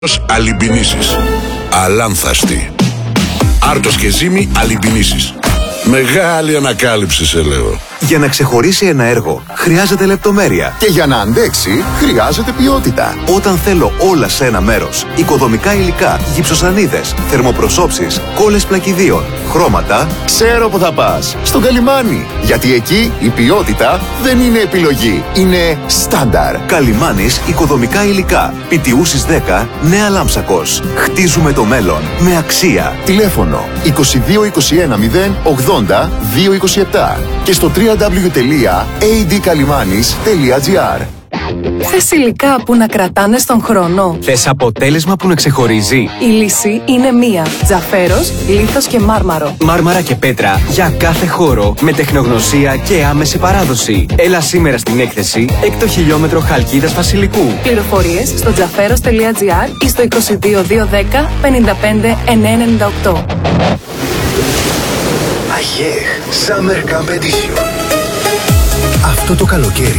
Αλυμπινήσεις. Αλάνθαστη. Άρτος και ζύμη Αλυμπινήσεις. Μεγάλη ανακάλυψη σε λέω. Για να ξεχωρίσει ένα έργο χρειάζεται λεπτομέρεια. Και για να αντέξει χρειάζεται ποιότητα. Όταν θέλω όλα σε ένα μέρος, οικοδομικά υλικά, γυψοσανίδες, θερμοπροσώψεις, κόλλες πλακιδίων, χρώματα, ξέρω που θα πας. Στον Καλιμάνι. Γιατί εκεί η ποιότητα δεν είναι επιλογή. Είναι στάνταρ. Καλιμάνις οικοδομικά υλικά. Πιτιούσης 10, Νέα Λάμψακος. Χτίζουμε το μέλλον με αξία. Τηλέφωνο 2221 080 227 και στο www.adkalimanis.gr. Θες υλικά που να κρατάνε στον χρόνο? Θες αποτέλεσμα που να ξεχωρίζει? Η λύση είναι μία. Τζαφέρος, λίθος και μάρμαρο. Μάρμαρα και πέτρα για κάθε χώρο με τεχνογνωσία και άμεση παράδοση. Έλα σήμερα στην έκθεση έκτο χιλιόμετρο Χαλκίδας Βασιλικού. Πληροφορίες στο τζαφέρος.gr ή στο 22210 55 998. Αγιέχ Summer Camp Edition. Αυτό το καλοκαίρι